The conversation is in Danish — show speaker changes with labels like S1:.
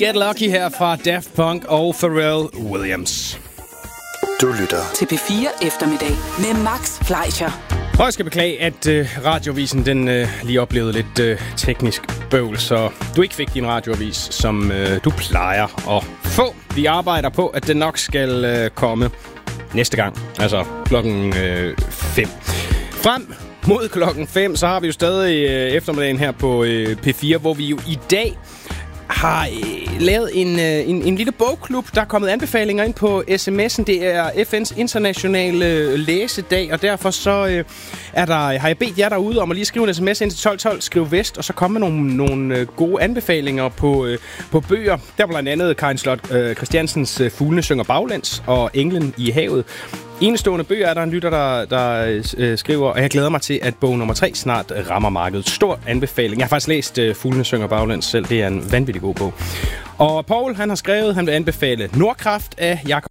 S1: Get Lucky her fra Daft Punk og Pharrell Williams.
S2: Du lytter
S3: til P4 Eftermiddag med Max Fleischer.
S1: Og jeg skal beklage, at radiovisen den lige oplevede lidt teknisk bøvl, så du ikke fik din radioavis, som du plejer at få. Vi arbejder på, at det nok skal komme næste gang, altså klokken 5. Frem mod klokken 5, så har vi jo stadig eftermiddagen her på P4, hvor vi jo i dag har lavet en lille bogklub. Der er kommet anbefalinger ind på sms'en. Det er FN's internationale læsedag, og derfor så har jeg bedt jer derude om at lige skrive en sms ind til 1212, skriv vest, og så komme med nogle gode anbefalinger på bøger. Der er blandt andet Karin Slot Christiansens Fuglene synger baglæns og Englen i havet. Enestående bøger er der en lytter, der skriver, og jeg glæder mig til, at bog nummer 3 snart rammer markedet. Stor anbefaling. Jeg har faktisk læst Fuglene synger baglæns selv. Det er en vanvittig god bog. Og Paul, han har skrevet, han vil anbefale Nordkraft af Jakob